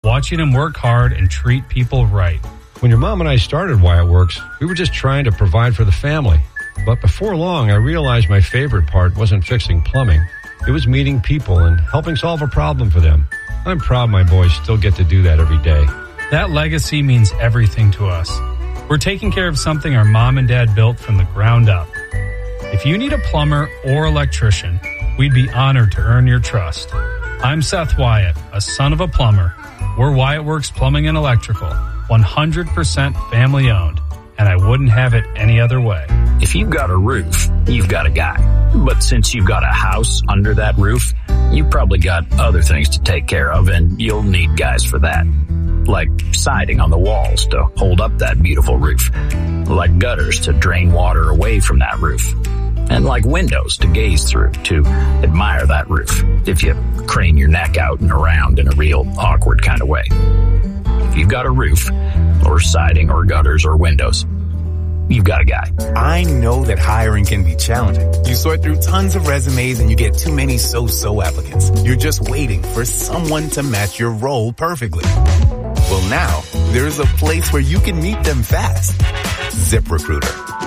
watching him work hard and treat people right. When your mom and I started Wyatt Works, we were just trying to provide for the family. But before long, I realized my favorite part wasn't fixing plumbing. It was meeting people and helping solve a problem for them. I'm proud my boys still get to do that every day. That legacy means everything to us. We're taking care of something our mom and dad built from the ground up. If you need a plumber or electrician, we'd be honored to earn your trust. I'm Seth Wyatt, a son of a plumber. We're Wyatt Works Plumbing and Electrical, 100% family owned, and I wouldn't have it any other way. If you've got a roof, you've got a guy. But since you've got a house under that roof, you've probably got other things to take care of, and you'll need guys for that. Like siding on the walls to hold up that beautiful roof. Like gutters to drain water away from that roof. And like windows to gaze through to admire that roof if you crane your neck out and around in a real awkward kind of way. If you've got a roof, or siding, or gutters, or windows, you've got a guy. I know that hiring can be challenging. You sort through tons of resumes and you get too many so-so applicants. You're just waiting for someone to match your role perfectly. Well, now, there's a place where you can meet them fast. ZipRecruiter.